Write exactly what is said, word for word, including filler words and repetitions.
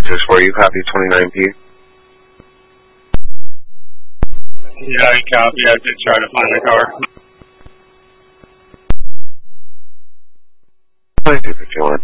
six four, you copy twenty-nine P? Yeah, I copy. I did try to find the car. twenty-two fifty-one.